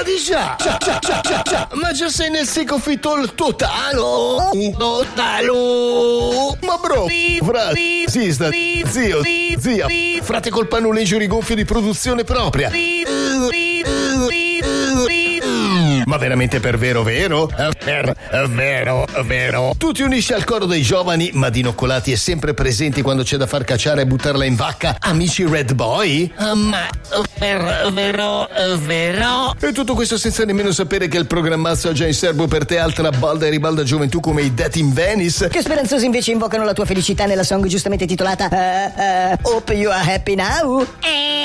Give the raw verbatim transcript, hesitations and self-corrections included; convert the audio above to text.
Ma di già, già, già, già, già, già. Ma già sei nel secofitol totalo. Totalo. Ma bro, frate, sista, zio, zia, frate col pannoleggio rigonfio di produzione propria. Ma veramente per vero vero? Per vero vero. Tu ti unisci al coro dei giovani ma dinoccolati e sempre presenti quando c'è da far cacciare e buttarla in vacca, amici Red Boy? Uh, ma per vero vero. E tutto questo senza nemmeno sapere che il programmazzo ha già in serbo per te altra balda e ribalda gioventù come i Death in Venice, che speranzosi invece invocano la tua felicità nella song giustamente titolata uh, uh, Hope You Are Happy Now. Eh.